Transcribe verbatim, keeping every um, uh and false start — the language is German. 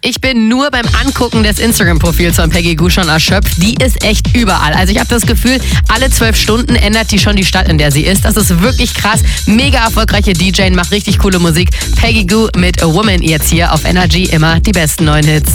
Ich bin nur beim Angucken des Instagram-Profils von Peggy Gou schon erschöpft. Die ist echt überall. Also ich habe das Gefühl, alle zwölf Stunden ändert die schon die Stadt, in der sie ist. Das ist wirklich krass. Mega erfolgreiche D J, macht richtig coole Musik. Peggy Gou mit A Woman jetzt hier auf Energy. Immer die besten neuen Hits.